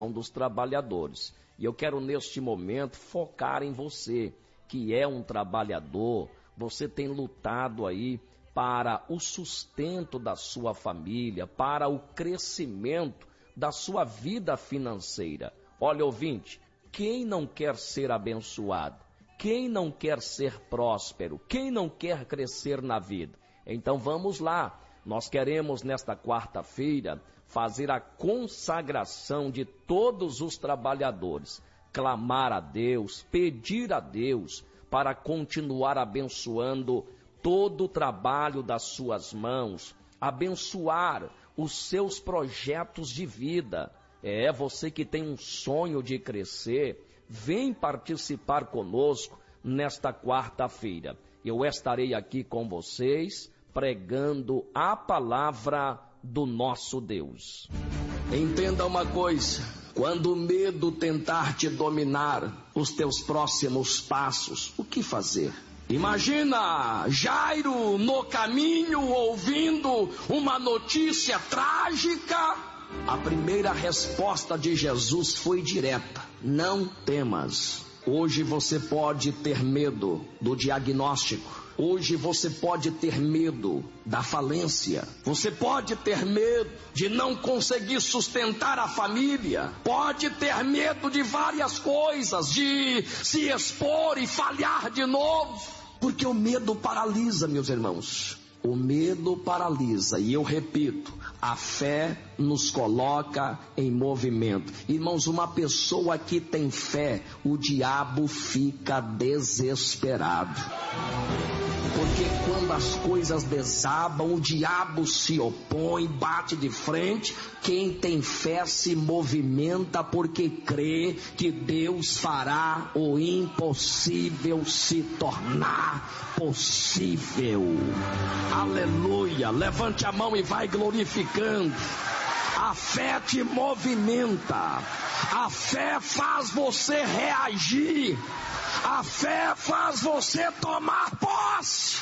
dos trabalhadores. E eu quero neste momento focar em você, que é um trabalhador. Você tem lutado aí para o sustento da sua família, para o crescimento da sua vida financeira. Olha, ouvinte, quem não quer ser abençoado? Quem não quer ser próspero? Quem não quer crescer na vida? Então vamos lá. Nós queremos nesta quarta-feira fazer a consagração de todos os trabalhadores, clamar a Deus, pedir a Deus para continuar abençoando todo o trabalho das suas mãos, abençoar os seus projetos de vida. É você que tem um sonho de crescer, vem participar conosco nesta quarta-feira. Eu estarei aqui com vocês pregando a palavra do nosso Deus. Entenda uma coisa, quando o medo tentar te dominar os teus próximos passos, o que fazer? Imagina Jairo no caminho ouvindo uma notícia trágica. A primeira resposta de Jesus foi direta: não temas. Hoje você pode ter medo do diagnóstico. Hoje você pode ter medo da falência. Você pode ter medo de não conseguir sustentar a família. Pode ter medo de várias coisas, de se expor e falhar de novo. Porque o medo paralisa, meus irmãos. O medo paralisa, e eu repito, a fé nos coloca em movimento. Irmãos, uma pessoa que tem fé, o diabo fica desesperado. Porque quando as coisas desabam, o diabo se opõe, bate de frente. Quem tem fé se movimenta porque crê que Deus fará o impossível se tornar possível. Aleluia! Levante a mão e vai glorificando. A fé te movimenta. A fé faz você reagir. A fé faz você tomar posse.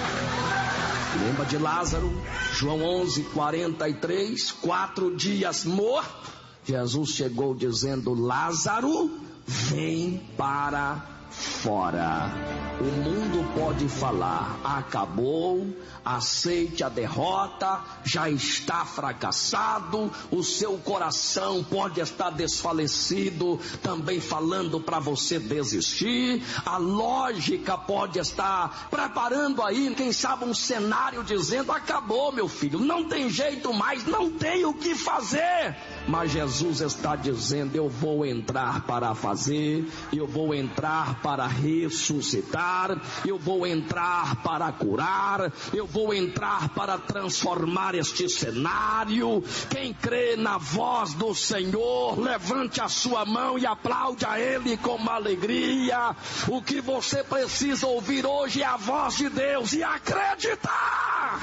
Lembra de Lázaro? João 11:43, 4 dias morto. Jesus chegou dizendo: Lázaro, vem para fora. O mundo pode falar: acabou, aceite a derrota, já está fracassado. O seu coração pode estar desfalecido, também falando para você desistir. A lógica pode estar preparando aí, quem sabe, um cenário dizendo: acabou, meu filho, não tem jeito mais, não tem o que fazer. Mas Jesus está dizendo: eu vou entrar para fazer, eu vou entrar para ressuscitar, eu vou entrar para curar, eu vou entrar para transformar este cenário. Quem crê na voz do Senhor, levante a sua mão e aplaude a Ele com uma alegria. O que você precisa ouvir hoje é a voz de Deus e acreditar.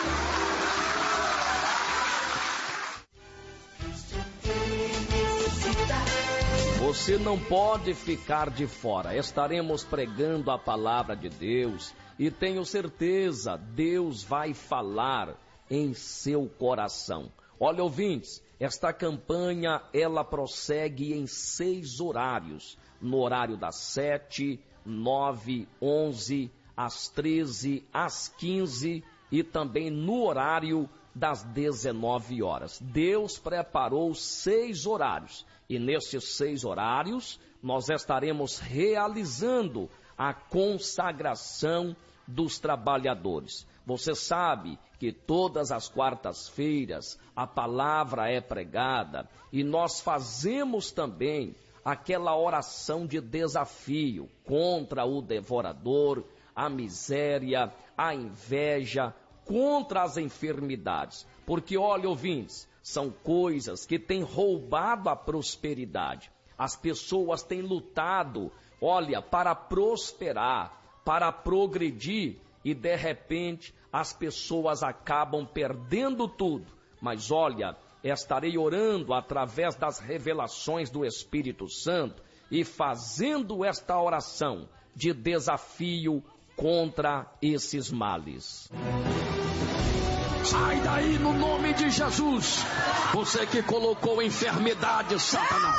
Você não pode ficar de fora. Estaremos pregando a palavra de Deus e tenho certeza, Deus vai falar em seu coração. Olha, ouvintes, esta campanha ela prossegue em 6 horários. No horário das 7, 9, 11, às 13, às 15 e também no horário das 19 horas. Deus preparou 6 horários. E nesses 6 horários, nós estaremos realizando a consagração dos trabalhadores. Você sabe que todas as quartas-feiras a palavra é pregada e nós fazemos também aquela oração de desafio contra o devorador, a miséria, a inveja, contra as enfermidades. Porque, olha, ouvintes, são coisas que têm roubado a prosperidade. As pessoas têm lutado, olha, para prosperar, para progredir, e de repente as pessoas acabam perdendo tudo. Mas olha, estarei orando através das revelações do Espírito Santo e fazendo esta oração de desafio contra esses males. Sai daí no nome de Jesus. Você que colocou enfermidade, Satanás.